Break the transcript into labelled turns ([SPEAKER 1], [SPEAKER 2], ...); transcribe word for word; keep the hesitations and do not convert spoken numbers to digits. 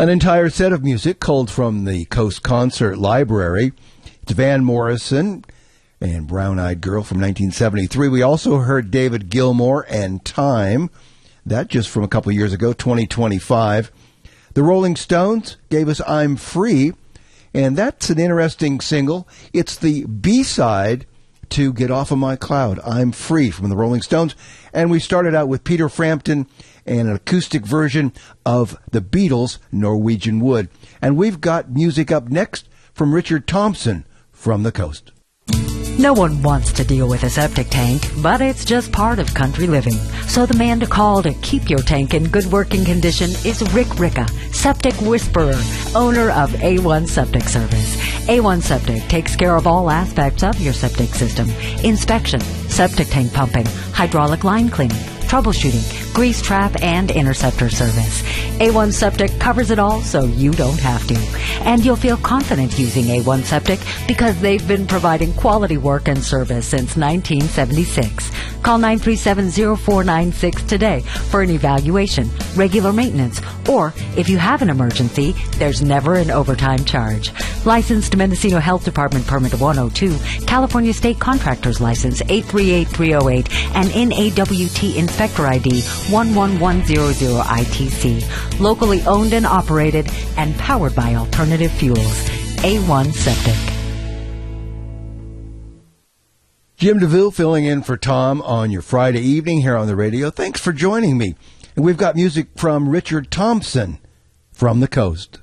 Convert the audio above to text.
[SPEAKER 1] An entire set of music culled from the Coast Concert Library. It's Van Morrison and Brown Eyed Girl from nineteen seventy-three. We also heard David Gilmour and Time. That just from a couple years ago, twenty twenty-five. The Rolling Stones gave us I'm Free, and that's an interesting single. It's the B-side to Get Off of My Cloud, I'm Free, from the Rolling Stones. And we started out with Peter Frampton and an acoustic version of the Beatles' Norwegian Wood. And we've got music up next from Richard Thompson from the Coast.
[SPEAKER 2] No one wants to deal with a septic tank, but it's just part of country living. So the man to call to keep your tank in good working condition is Rick Ricca, Septic Whisperer, owner of A one Septic Service. A one Septic takes care of all aspects of your septic system: inspection, septic tank pumping, hydraulic line cleaning, troubleshooting, grease trap, and interceptor service. A one Septic covers it all so you don't have to. And you'll feel confident using A one Septic because they've been providing quality work and service since nineteen seventy-six. Call nine three seven, zero four nine six today for an evaluation, regular maintenance, or if you have an emergency, there's never an overtime charge. Licensed Mendocino Health Department Permit one oh two, California State Contractors License eight three eight three oh eight, and N A W T Inspector I D one one one zero zero I T C. Locally owned and operated and powered by alternative fuels. A one Septic.
[SPEAKER 1] Jim DeVille filling in for Tom on your Friday evening here on the radio. Thanks for joining me. And we've got music from Richard Thompson from the Coast.